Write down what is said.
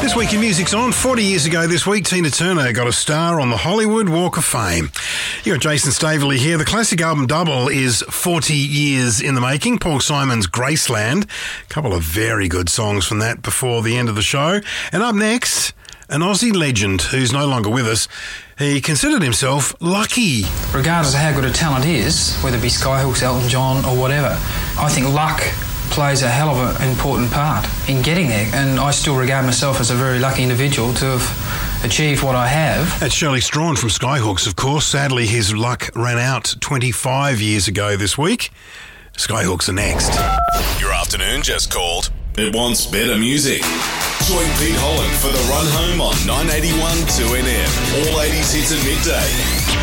This Week in Music's on. 40 years ago this week, Tina Turner got a star on the Hollywood Walk of Fame. You got Jason Staveley here. The classic album Double is 40 years in the making. Paul Simon's Graceland. A couple of very good songs from that before the end of the show. And up next, an Aussie legend who's no longer with us. He considered himself lucky. Regardless of how good a talent is, whether it be Skyhooks, Elton John or whatever, I think luck plays a hell of an important part in getting there, and I still regard myself as a very lucky individual to have achieved what I have. That's Shirley Strawn from Skyhooks, of course. Sadly, his luck ran out 25 years ago this week. Skyhooks are next. Your afternoon just called. It wants better music. Join Pete Holland for the run home on 981 2NM. All 80s hits at midday.